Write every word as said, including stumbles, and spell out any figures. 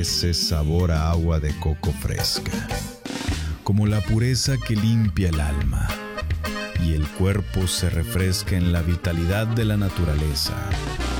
ese sabor a agua de coco fresca, como la pureza que limpia el alma, y el cuerpo se refresca en la vitalidad de la naturaleza,